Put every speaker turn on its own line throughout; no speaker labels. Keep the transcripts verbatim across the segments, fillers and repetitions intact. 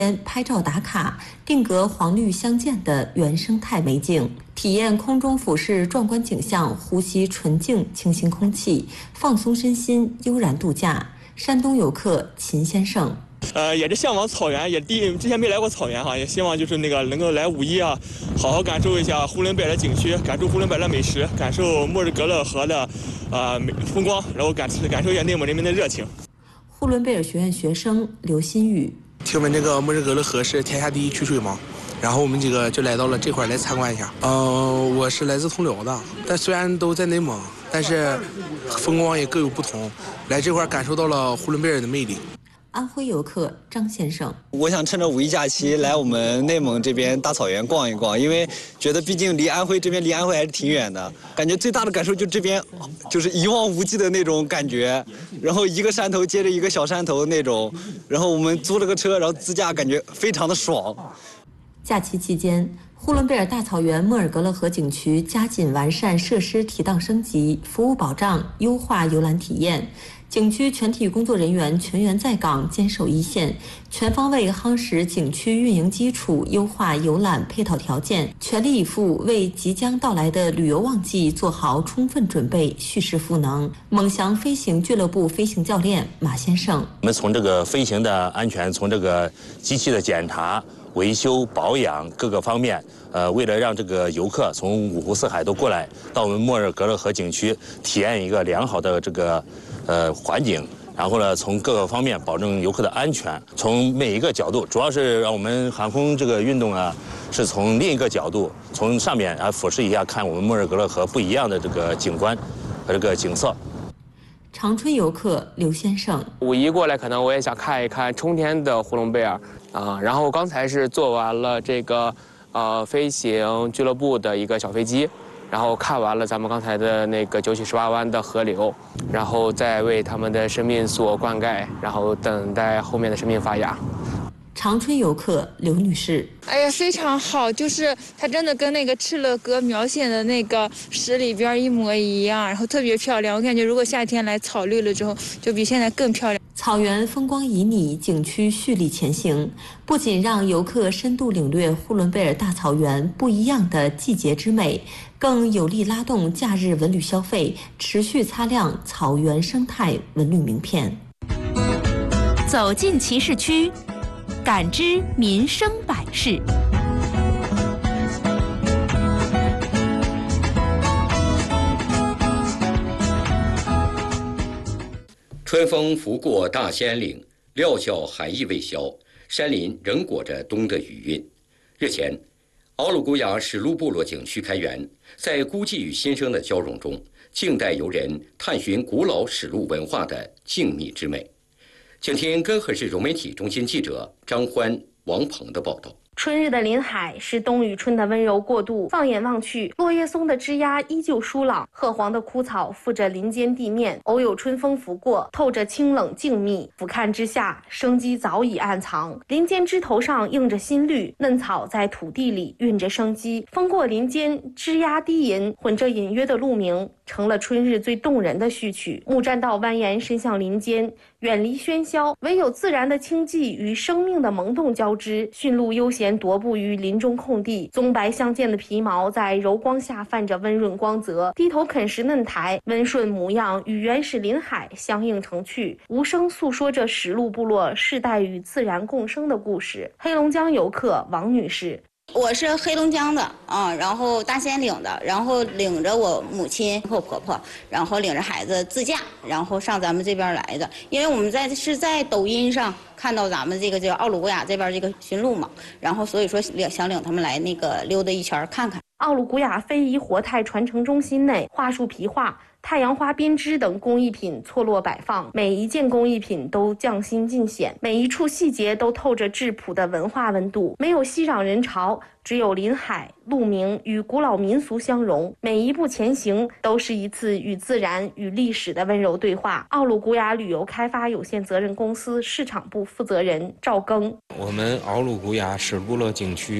拍照打卡，定格黄绿相间的原生态美景，体验空中俯视壮观景象，呼吸纯净清新空气，放松身心，悠然度假。山东游客秦先生。
呃，也是向往草原，也第之前没来过草原哈，也希望就是那个能够来五一啊，好好感受一下呼伦贝尔的景区，感受呼伦贝尔的美食，感受莫日格勒河的啊、呃、风光，然后感感受一下内蒙人民的热情。
呼伦贝尔学院学生刘新宇。
听闻这个莫日格勒河是天下第一曲水嘛，然后我们几个就来到了这块来参观一下。嗯、呃，我是来自通辽的，但虽然都在内蒙，但是风光也各有不同。来这块感受到了呼伦贝尔的魅力。
安徽游客张先生，
我想趁着五一假期来我们内蒙这边大草原逛一逛，因为觉得毕竟离安徽这边离安徽还是挺远的，感觉最大的感受就这边就是一望无际的那种感觉，然后一个山头接着一个小山头那种，然后我们租了个车，然后自驾，感觉非常的爽。
假期期间，呼伦贝尔大草原莫尔格勒河景区加紧完善设施提档升级、服务保障，优化游览体验。景区全体工作人员全员在岗，坚守一线，全方位夯实景区运营基础，优化游览配套条件，全力以赴为即将到来的旅游旺季做好充分准备，蓄势赋能。蒙翔飞行俱乐部飞行教练马先生，
我们从这个飞行的安全，从这个机器的检查、维修、保养各个方面，呃，为了让这个游客从五湖四海都过来到我们莫尔格勒河景区体验一个良好的这个呃环境，然后呢，从各个方面保证游客的安全，从每一个角度，主要是让我们航空这个运动啊，是从另一个角度，从上面啊俯视一下，看我们莫尔格勒河不一样的这个景观和这个景色。
长春游客刘先生，
五一过来，可能我也想看一看冲天的呼伦贝尔啊。然后刚才是坐完了这个呃飞行俱乐部的一个小飞机，然后看完了咱们刚才的那个九曲十八弯的河流，然后再为他们的生命做灌溉，然后等待后面的生命发芽。
长春游客刘女士，
哎呀，非常好，就是它真的跟那个敕勒河描写的那个诗里边一模一样，然后特别漂亮。我感觉如果夏天来草绿了之后，就比现在更漂亮。
草原风光旖旎，景区蓄力前行，不仅让游客深度领略呼伦贝尔大草原不一样的季节之美，更有力拉动假日文旅消费，持续擦亮草原生态文旅名片。
走进骑士区，感知民生百事。
春风拂过大兴安岭，料峭寒意未消，山林仍裹着冬的余韵。日前，奥鲁古雅史路部落景区开园，在孤寂与新生的交融中，静待游人探寻古老史路文化的静谧之美。请听根河市融媒体中心记者张欢、王鹏的报道。
春日的临海是冬与春的温柔过渡，放眼望去，落叶松的枝桠依旧疏朗，褐黄的枯草覆着林间地面，偶有春风拂过，透着清冷静谧。俯瞰之下，生机早已暗藏，林间枝头上映着新绿，嫩草在土地里蕴着生机。风过林间，枝桠低吟，混着隐约的鹿鸣，成了春日最动人的序曲。木栈道蜿蜒伸向林间，远离喧嚣，唯有自然的清寂与生命的萌动交织。驯鹿悠闲踱步于林中空地，棕白相间的皮毛在柔光下泛着温润光泽，低头啃食嫩苔，温顺模样与原始林海相映成趣，无声诉说着史路部落世代与自然共生的故事。黑龙江游客王女士，
我是黑龙江的啊，然后大兴安岭的，然后领着我母亲和我婆婆，然后领着孩子自驾，然后上咱们这边来的。因为我们在是在抖音上看到咱们这个叫奥鲁古雅这边这个驯鹿嘛，然后所以说领想领他们来那个溜达一圈看看。
奥鲁古雅非遗活态传承中心内，桦树皮画、太阳花编织等工艺品错落摆放，每一件工艺品都匠心尽显，每一处细节都透着质朴的文化温度，没有熙攘人潮，只有林海、鹿鸣与古老民俗相融，每一步前行都是一次与自然与历史的温柔对话。奥鲁古雅旅游开发有限责任公司市场部负责人赵庚，
我们奥鲁古雅史部落景区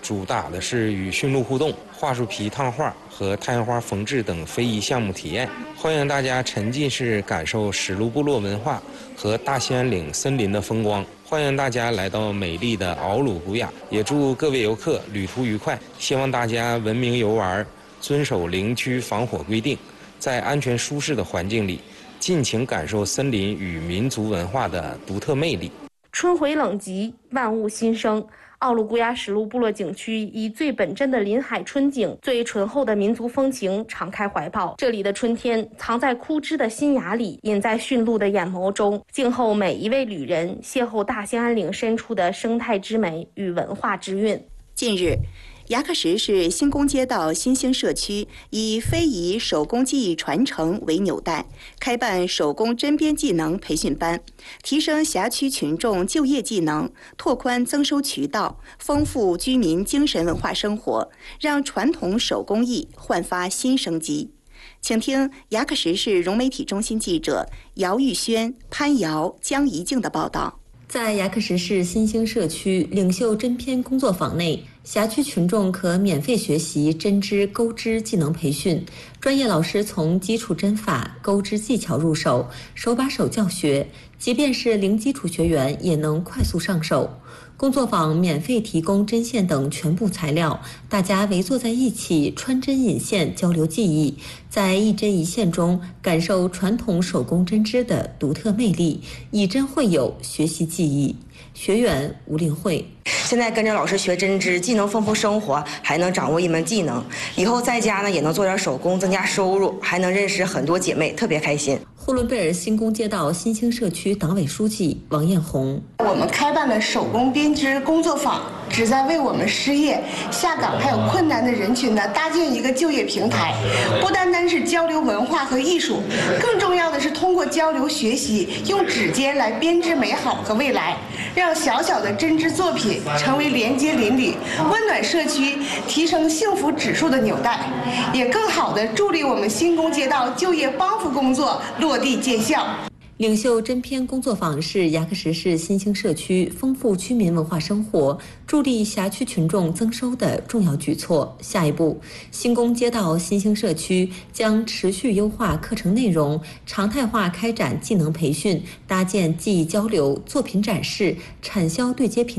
主打的是与驯鹿互动、桦树皮烫画和太阳花缝制等非遗项目体验，欢迎大家沉浸式感受史卢部落文化和大兴安岭森林的风光。欢迎大家来到美丽的敖鲁古雅，也祝各位游客旅途愉快。希望大家文明游玩，遵守林区防火规定，在安全舒适的环境里，尽情感受森林与民族文化的独特魅力。
春回冷极，万物新生。奥鲁古雅史卢部落景区以最本真的临海春景、最醇厚的民族风情敞开怀抱。这里的春天藏在枯枝的新芽里，隐在驯鹿的眼眸中，静候每一位旅人邂逅大兴安岭深处的生态之美与文化之韵。
近日，牙克石市新宫街道新兴社区以非遗手工技艺传承为纽带，开办手工针编技能培训班，提升辖区群众就业技能，拓宽增收渠道，丰富居民精神文化生活，让传统手工艺焕发新生机。请听牙克石市融媒体中心记者姚玉轩、潘瑶、江怡静的报道。
在牙克石市新兴社区领袖针编工作坊内，辖区群众可免费学习针织、钩织技能培训，专业老师从基础针法、钩织技巧入手，手把手教学，即便是零基础学员也能快速上手。工作坊免费提供针线等全部材料，大家围坐在一起穿针引线交流技艺，在一针一线中感受传统手工针织的独特魅力，以针会友，学习技艺。学员吴令慧：
现在跟着老师学针织，既能丰富生活，还能掌握一门技能。以后在家呢也能做点手工，增加收入，还能认识很多姐妹，特别开心。
呼伦贝尔新宫街道新兴社区党委书记王艳红：
我们开办了手工编织工作坊，旨在为我们失业、下岗还有困难的人群呢搭建一个就业平台。不单单是交流文化和艺术，更重要的是通过交流学习，用指尖来编织美好和未来，让小小的针织作品成为连接邻里、温暖社区、提升幸福指数的纽带，也更好地助力我们新宫街道就业帮扶工作落地见效。
领袖针编工作坊是牙克石市新兴社区丰富居民文化生活、助力辖区群众增收的重要举措。下一步，新宫街道新兴社区将持续优化课程内容，常态化开展技能培训，搭建技艺交流、作品展示、产销对接平台。